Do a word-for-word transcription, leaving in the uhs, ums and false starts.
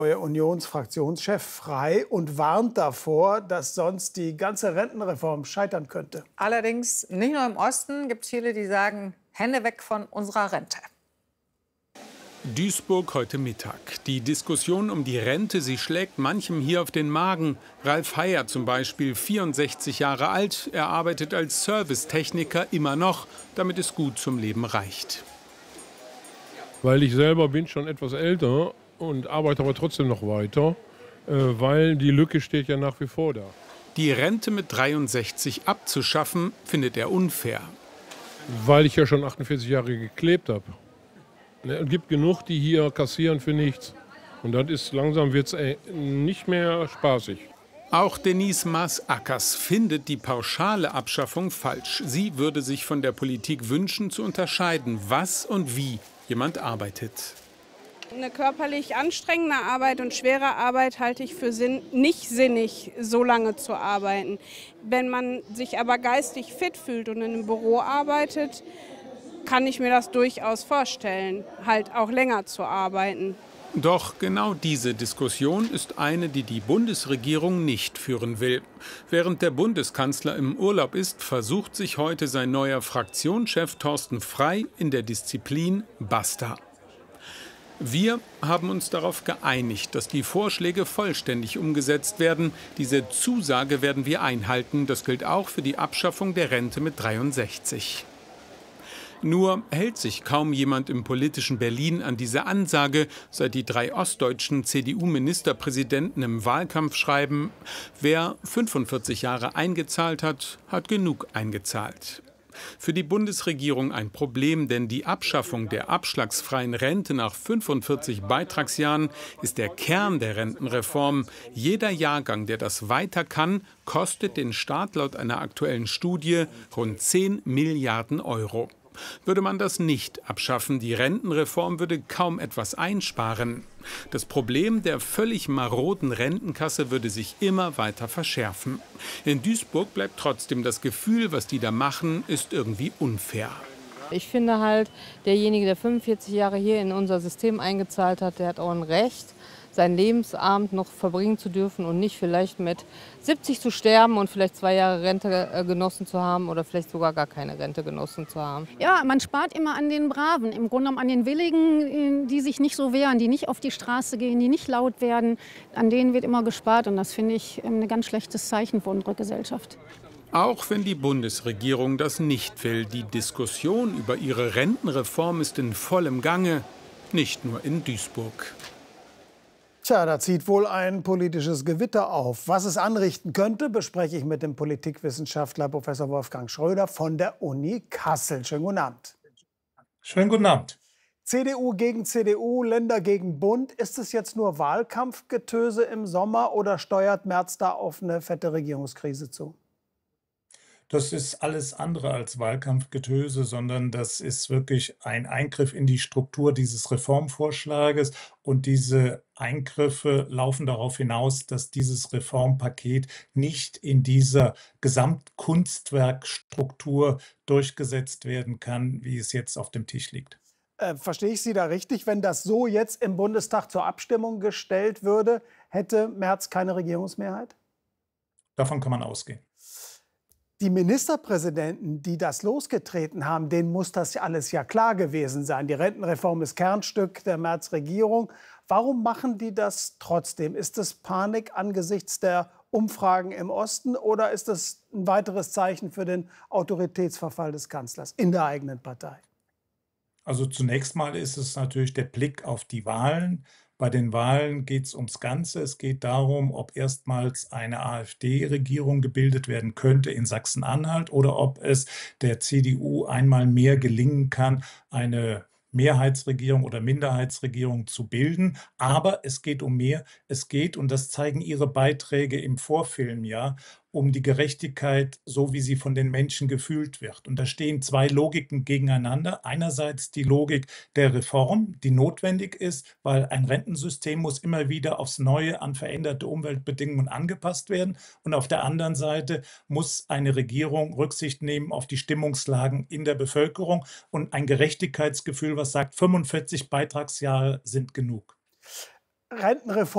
Neuer Unionsfraktionschef frei und warnt davor, dass sonst die ganze Rentenreform scheitern könnte. Allerdings nicht nur im Osten gibt es viele, die sagen, Hände weg von unserer Rente. Duisburg heute Mittag. Die Diskussion um die Rente, sie schlägt manchem hier auf den Magen. Ralf Heyer zum Beispiel, vierundsechzig Jahre alt. Er arbeitet als Servicetechniker immer noch, damit es gut zum Leben reicht. Weil ich selber bin schon etwas älter und arbeite aber trotzdem noch weiter, äh, weil die Lücke steht ja nach wie vor da. Die Rente mit dreiundsechzig abzuschaffen, findet er unfair. Weil ich ja schon achtundvierzig Jahre geklebt habe. Es gibt genug, die hier kassieren für nichts. Und dann ist langsam wird's äh, nicht mehr spaßig. Auch Denise Maas-Ackers findet die pauschale Abschaffung falsch. Sie würde sich von der Politik wünschen, zu unterscheiden, was und wie jemand arbeitet. Eine körperlich anstrengende Arbeit und schwere Arbeit halte ich für sinn, nicht sinnig, so lange zu arbeiten. Wenn man sich aber geistig fit fühlt und in einem Büro arbeitet, kann ich mir das durchaus vorstellen, halt auch länger zu arbeiten. Doch genau diese Diskussion ist eine, die die Bundesregierung nicht führen will. Während der Bundeskanzler im Urlaub ist, versucht sich heute sein neuer Fraktionschef Thorsten Frey in der Disziplin Basta. Wir haben uns darauf geeinigt, dass die Vorschläge vollständig umgesetzt werden. Diese Zusage werden wir einhalten. Das gilt auch für die Abschaffung der Rente mit dreiundsechzig. Nur hält sich kaum jemand im politischen Berlin an diese Ansage, seit die drei ostdeutschen C D U-Ministerpräsidenten im Wahlkampf schreiben, wer fünfundvierzig Jahre eingezahlt hat, hat genug eingezahlt. Für die Bundesregierung ein Problem, denn die Abschaffung der abschlagsfreien Rente nach fünfundvierzig Beitragsjahren ist der Kern der Rentenreform. Jeder Jahrgang, der das weiter kann, kostet den Staat laut einer aktuellen Studie rund zehn Milliarden Euro. Würde man das nicht abschaffen, die Rentenreform würde kaum etwas einsparen. Das Problem der völlig maroden Rentenkasse würde sich immer weiter verschärfen. In Duisburg bleibt trotzdem das Gefühl, was die da machen, ist irgendwie unfair. Ich finde halt, derjenige, der fünfundvierzig Jahre hier in unser System eingezahlt hat, der hat auch ein Recht, seinen Lebensabend noch verbringen zu dürfen und nicht vielleicht mit siebzig zu sterben und vielleicht zwei Jahre Rente genossen zu haben oder vielleicht sogar gar keine Rente genossen zu haben. Ja, man spart immer an den Braven, im Grunde genommen an den Willigen, die sich nicht so wehren, die nicht auf die Straße gehen, die nicht laut werden. An denen wird immer gespart und das finde ich ein ganz schlechtes Zeichen für unsere Gesellschaft. Auch wenn die Bundesregierung das nicht will, die Diskussion über ihre Rentenreform ist in vollem Gange, nicht nur in Duisburg. Tja, da zieht wohl ein politisches Gewitter auf. Was es anrichten könnte, bespreche ich mit dem Politikwissenschaftler Professor Wolfgang Schröder von der Uni Kassel. Schönen guten Abend. Schönen guten Abend. C D U gegen C D U, Länder gegen Bund. Ist es jetzt nur Wahlkampfgetöse im Sommer oder steuert Merz da auf eine fette Regierungskrise zu? Das ist alles andere als Wahlkampfgetöse, sondern das ist wirklich ein Eingriff in die Struktur dieses Reformvorschlages. Und diese Eingriffe laufen darauf hinaus, dass dieses Reformpaket nicht in dieser Gesamtkunstwerkstruktur durchgesetzt werden kann, wie es jetzt auf dem Tisch liegt. Äh, verstehe ich Sie da richtig? Wenn das so jetzt im Bundestag zur Abstimmung gestellt würde, hätte Merz keine Regierungsmehrheit? Davon kann man ausgehen. Die Ministerpräsidenten, die das losgetreten haben, denen muss das alles ja klar gewesen sein. Die Rentenreform ist Kernstück der Merz-Regierung. Warum machen die das trotzdem? Ist es Panik angesichts der Umfragen im Osten oder ist es ein weiteres Zeichen für den Autoritätsverfall des Kanzlers in der eigenen Partei? Also zunächst mal ist es natürlich der Blick auf die Wahlen. Bei den Wahlen geht es ums Ganze. Es geht darum, ob erstmals eine AfD-Regierung gebildet werden könnte in Sachsen-Anhalt oder ob es der C D U einmal mehr gelingen kann, eine Mehrheitsregierung oder Minderheitsregierung zu bilden. Aber es geht um mehr. Es geht, und das zeigen Ihre Beiträge im Vorfilm ja, um die Gerechtigkeit, so wie sie von den Menschen gefühlt wird. Und da stehen zwei Logiken gegeneinander. Einerseits die Logik der Reform, die notwendig ist, weil ein Rentensystem muss immer wieder aufs Neue an veränderte Umweltbedingungen angepasst werden. Und auf der anderen Seite muss eine Regierung Rücksicht nehmen auf die Stimmungslagen in der Bevölkerung und ein Gerechtigkeitsgefühl, was sagt, fünfundvierzig Beitragsjahre sind genug. Rentenreform